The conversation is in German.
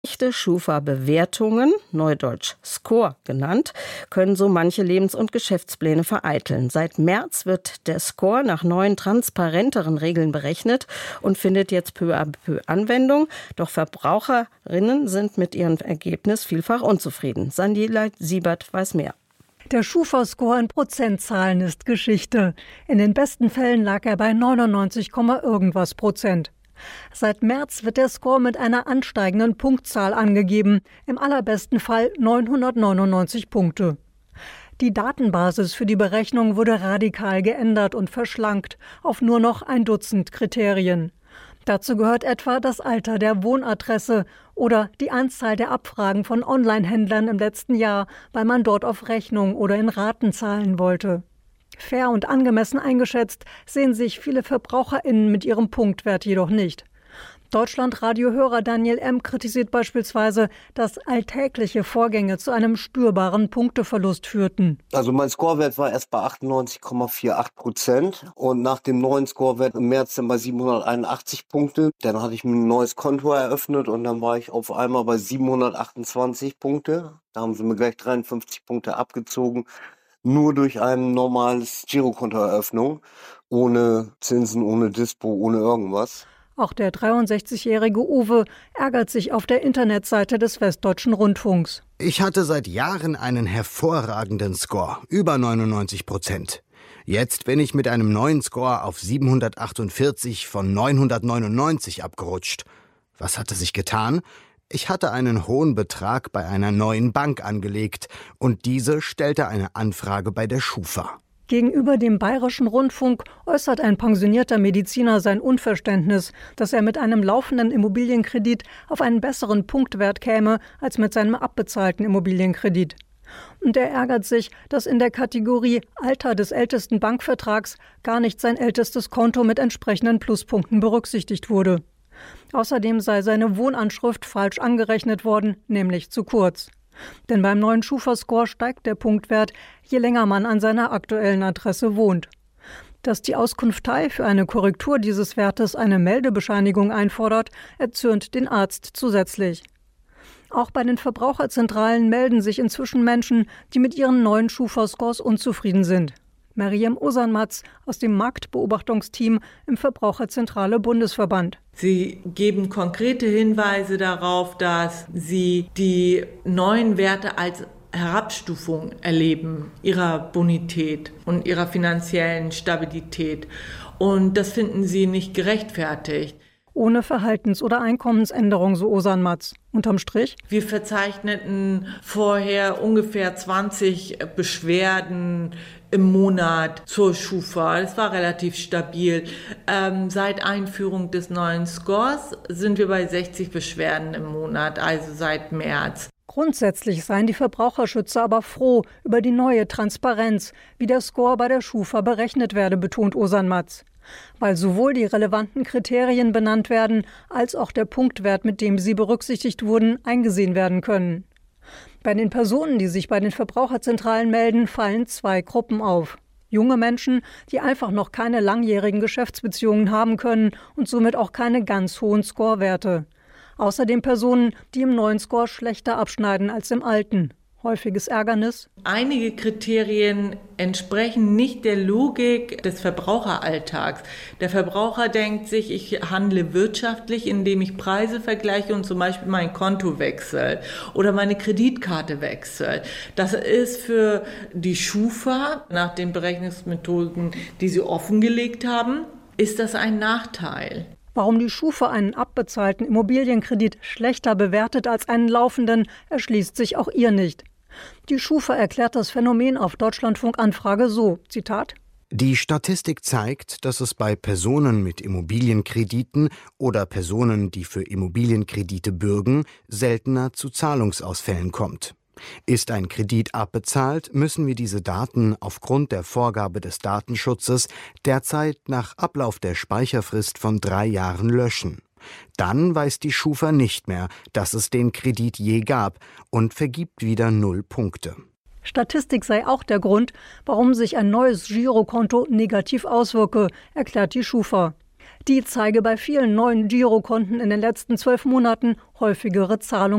Echte Schufa-Bewertungen, neudeutsch Score genannt, können so manche Lebens- und Geschäftspläne vereiteln. Seit März wird der Score nach neuen, transparenteren Regeln berechnet und findet jetzt peu à peu Anwendung. Doch Verbraucherinnen sind mit ihrem Ergebnis vielfach unzufrieden. Sandila Siebert weiß mehr. Der Schufa-Score in Prozentzahlen ist Geschichte. In den besten Fällen lag er bei 99, irgendwas Prozent. Seit März wird der Score mit einer ansteigenden Punktzahl angegeben, im allerbesten Fall 999 Punkte. Die Datenbasis für die Berechnung wurde radikal geändert und verschlankt auf nur noch ein Dutzend Kriterien. Dazu gehört etwa das Alter der Wohnadresse oder die Anzahl der Abfragen von Online-Händlern im letzten Jahr, weil man dort auf Rechnung oder in Raten zahlen wollte. Fair und angemessen eingeschätzt sehen sich viele VerbraucherInnen mit ihrem Punktwert jedoch nicht. Deutschlandradio-Hörer Daniel M. kritisiert beispielsweise, dass alltägliche Vorgänge zu einem spürbaren Punkteverlust führten. Also mein Scorewert war erst bei 98,48% und nach dem neuen Scorewert im März dann bei 781 Punkte. Dann hatte ich mir ein neues Konto eröffnet und dann war ich auf einmal bei 728 Punkte. Da haben sie mir gleich 53 Punkte abgezogen. Nur durch ein normales Girokontoeröffnung, ohne Zinsen, ohne Dispo, ohne irgendwas. Auch der 63-jährige Uwe ärgert sich auf der Internetseite des Westdeutschen Rundfunks. Ich hatte seit Jahren einen hervorragenden Score, über 99%. Jetzt bin ich mit einem neuen Score auf 748 von 999 abgerutscht. Was hatte sich getan? Ich hatte einen hohen Betrag bei einer neuen Bank angelegt und diese stellte eine Anfrage bei der Schufa. Gegenüber dem Bayerischen Rundfunk äußert ein pensionierter Mediziner sein Unverständnis, dass er mit einem laufenden Immobilienkredit auf einen besseren Punktwert käme als mit seinem abbezahlten Immobilienkredit. Und er ärgert sich, dass in der Kategorie Alter des ältesten Bankvertrags gar nicht sein ältestes Konto mit entsprechenden Pluspunkten berücksichtigt wurde. Außerdem sei seine Wohnanschrift falsch angerechnet worden, nämlich zu kurz. Denn beim neuen Schufa-Score steigt der Punktwert, je länger man an seiner aktuellen Adresse wohnt. Dass die Auskunftei für eine Korrektur dieses Wertes eine Meldebescheinigung einfordert, erzürnt den Arzt zusätzlich. Auch bei den Verbraucherzentralen melden sich inzwischen Menschen, die mit ihren neuen Schufa-Scores unzufrieden sind. Meryem Osanmatz aus dem Marktbeobachtungsteam im Verbraucherzentrale Bundesverband. Sie geben konkrete Hinweise darauf, dass Sie die neuen Werte als Herabstufung erleben, ihrer Bonität und ihrer finanziellen Stabilität. Und das finden Sie nicht gerechtfertigt. Ohne Verhaltens- oder Einkommensänderung, so Osanmatz. Unterm Strich? Wir verzeichneten vorher ungefähr 20 Beschwerden im Monat zur Schufa. Das war relativ stabil. Seit Einführung des neuen Scores sind wir bei 60 Beschwerden im Monat, also seit März. Grundsätzlich seien die Verbraucherschützer aber froh über die neue Transparenz, wie der Score bei der Schufa berechnet werde, betont Osanmatz. Weil sowohl die relevanten Kriterien benannt werden, als auch der Punktwert, mit dem sie berücksichtigt wurden, eingesehen werden können. Bei den Personen, die sich bei den Verbraucherzentralen melden, fallen zwei Gruppen auf. Junge Menschen, die einfach noch keine langjährigen Geschäftsbeziehungen haben können und somit auch keine ganz hohen Scorewerte. Außerdem Personen, die im neuen Score schlechter abschneiden als im alten. Häufiges Ärgernis? Einige Kriterien entsprechen nicht der Logik des Verbraucheralltags. Der Verbraucher denkt sich, ich handle wirtschaftlich, indem ich Preise vergleiche und zum Beispiel mein Konto wechsle oder meine Kreditkarte wechsle. Das ist für die Schufa, nach den Berechnungsmethoden, die sie offengelegt haben, ist das ein Nachteil. Warum die Schufa einen abbezahlten Immobilienkredit schlechter bewertet als einen laufenden, erschließt sich auch ihr nicht. Die Schufa erklärt das Phänomen auf Deutschlandfunk-Anfrage so, Zitat: Die Statistik zeigt, dass es bei Personen mit Immobilienkrediten oder Personen, die für Immobilienkredite bürgen, seltener zu Zahlungsausfällen kommt. Ist ein Kredit abbezahlt, müssen wir diese Daten aufgrund der Vorgabe des Datenschutzes derzeit nach Ablauf der Speicherfrist von 3 Jahren löschen. Dann weiß die Schufa nicht mehr, dass es den Kredit je gab und vergibt wieder 0 Punkte. Statistik sei auch der Grund, warum sich ein neues Girokonto negativ auswirke, erklärt die Schufa. Die zeige bei vielen neuen Girokonten in den letzten 12 Monaten häufigere Zahlungen